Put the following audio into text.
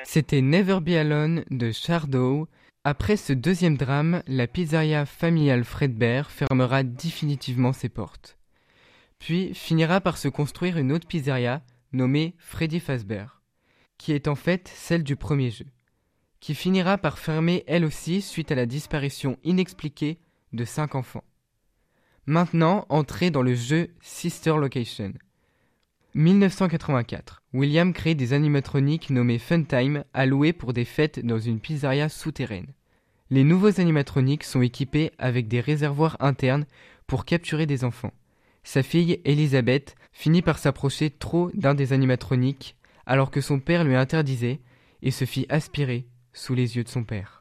C'était Never Be Alone de Shardow. Après ce deuxième drame, la pizzeria familiale Fredbear fermera définitivement ses portes. Puis finira par se construire une autre pizzeria nommée Freddy Fazbear, qui est en fait celle du premier jeu, qui finira par fermer elle aussi suite à la disparition inexpliquée de 5 enfants. Maintenant, entrez dans le jeu Sister Location. 1984, William crée des animatroniques nommés Funtime à louer pour des fêtes dans une pizzeria souterraine. Les nouveaux animatroniques sont équipés avec des réservoirs internes pour capturer des enfants. Sa fille, Elizabeth, finit par s'approcher trop d'un des animatroniques alors que son père lui interdisait et se fit aspirer sous les yeux de son père.